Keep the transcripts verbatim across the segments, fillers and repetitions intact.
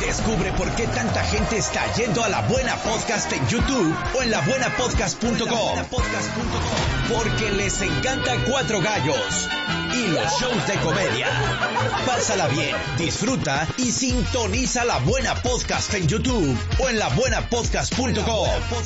Descubre por qué tanta gente está yendo a La Buena Podcast en YouTube o en la buena podcast punto com. Porque les encanta Cuatro Gallos y los shows de comedia. Pásala bien, disfruta y sintoniza La Buena Podcast en YouTube o en la buena podcast punto com.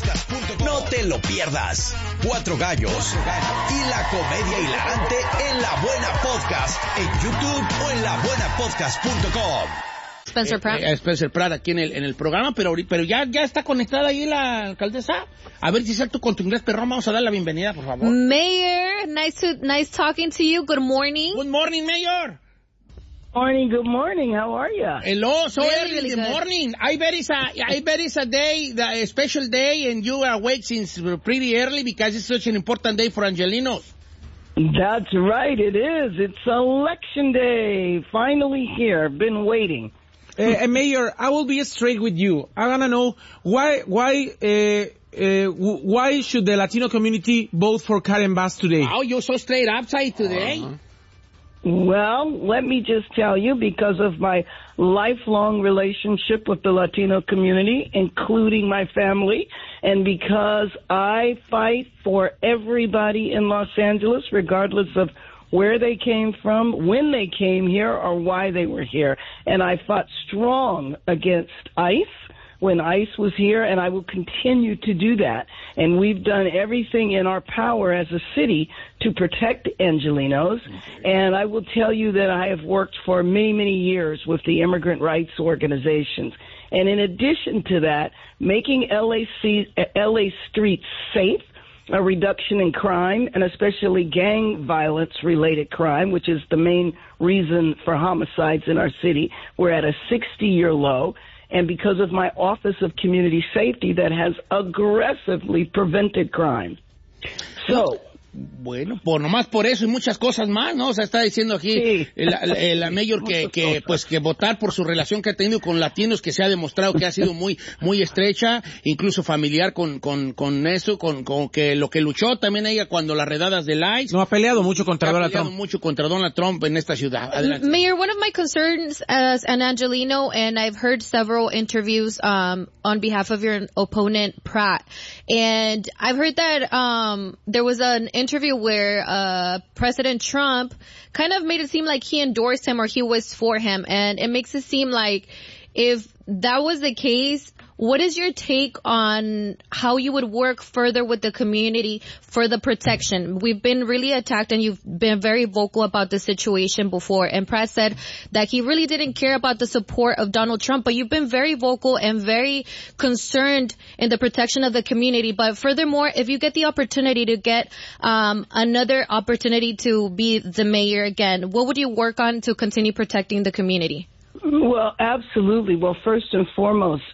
No te lo pierdas. Cuatro Gallos y la comedia hilarante en La Buena Podcast en YouTube o en la buena podcast punto com. Spencer Pratt. Eh, eh, Spencer Pratt aquí en el, en el programa, pero, pero ya, ya está conectada ahí la alcaldesa. A ver, Giselle, tú con tu inglés perrón, vamos a dar la bienvenida, por favor. Mayor, nice to, nice talking to you. Good morning. Good morning, Mayor. Morning, good morning. How are you? Hello, so Really, early really in the good. morning. I bet it's a, I bet it's a day, a special day, and you are awake since pretty early because it's such an important day for Angelinos. That's right, it is. It's election day. Finally here. Been waiting. Uh, Mayor, I will be straight with you. I want to know why why uh, uh, why should the Latino community vote for Karen Bass today? Oh, you're so straight upside today. Uh-huh. Well, let me just tell you, because of my lifelong relationship with the Latino community, including my family, and because I fight for everybody in Los Angeles, regardless of where they came from, when they came here, or why they were here. And I fought strong against ICE when ICE was here, and I will continue to do that. And we've done everything in our power as a city to protect Angelinos. And I will tell you that I have worked for many, many years with the immigrant rights organizations. And in addition to that, making L A, C, L A streets safe, a reduction in crime, and especially gang violence-related crime, which is the main reason for homicides in our city. We're at a sixty-year low. And because of my Office of Community Safety that has aggressively prevented crime. So... Bueno, por nomás por eso y muchas cosas más, ¿no? O sea, está diciendo aquí sí. el, el, el Mayor que, que, pues, que votar por su relación que ha tenido con latinos, que se ha demostrado que ha sido muy, muy estrecha, incluso familiar con, con, con eso, con, con que lo que luchó también ella cuando las redadas del ICE. No, ha peleado mucho contra Donald Trump. Ha peleado mucho contra Donald Trump en esta ciudad. Adelante. Mayor, one of my concerns as an Angelino, and I've heard several interviews um, on behalf of your opponent, Pratt, and I've heard that um, there was an interview where uh President Trump kind of made it seem like he endorsed him or he was for him, and it makes it seem like if that was the case, what is your take on how you would work further with the community for the protection? We've been really attacked, and you've been very vocal about the situation before. And Pratt said that he really didn't care about the support of Donald Trump, but you've been very vocal and very concerned in the protection of the community. But furthermore, if you get the opportunity to get um another opportunity to be the mayor again, what would you work on to continue protecting the community? Well, absolutely. Well, first and foremost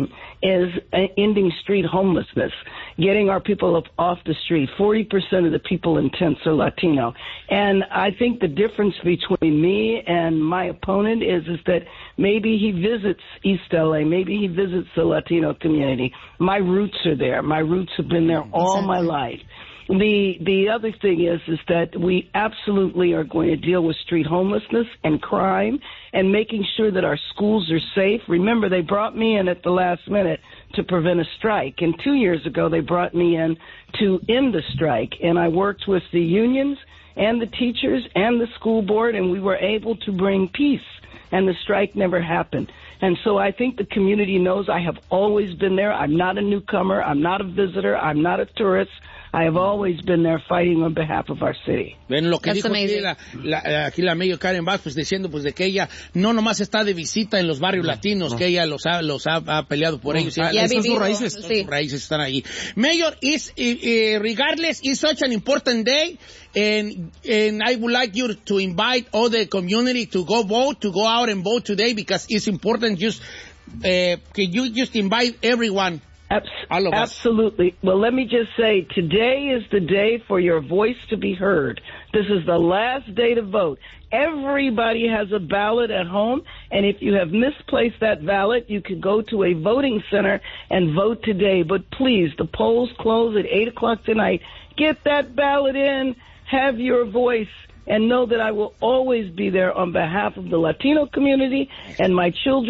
is ending street homelessness, getting our people up off the street. forty percent of the people in tents are Latino. And I think the difference between me and my opponent is, is that maybe he visits East L A, maybe he visits the Latino community. My roots are there. My roots have been there all my life. The the other thing is is that we absolutely are going to deal with street homelessness and crime and making sure that our schools are safe. Remember, they brought me in at the last minute to prevent a strike. And two years ago, they brought me in to end the strike. And I worked with the unions and the teachers and the school board, and we were able to bring peace. And the strike never happened. And so I think the community knows I have always been there. I'm not a newcomer. I'm not a visitor. I'm not a tourist. I have always been there fighting on behalf of our city. Ven lo que That's dijo aquí la, la, aquí la Mayor Karen Bass, pues diciendo pues de que ella no nomás está de visita en los barrios no, latinos, no. que ella los ha, los ha, ha peleado por no, ellos. Ya son sus raíces. Sí. Sus raíces están ahí. Mayor, is, uh, regardless, it's such an important day, and, and I would like you to invite all the community to go vote, to go out and vote today, because it's important. Just, uh, can you just invite everyone? Absolutely. Well, let me just say, today is the day for your voice to be heard. This is the last day to vote. Everybody has a ballot at home, and if you have misplaced that ballot, you can go to a voting center and vote today. But please, the polls close at eight o'clock tonight. Get that ballot in, have your voice, and know that I will always be there on behalf of the Latino community and my children.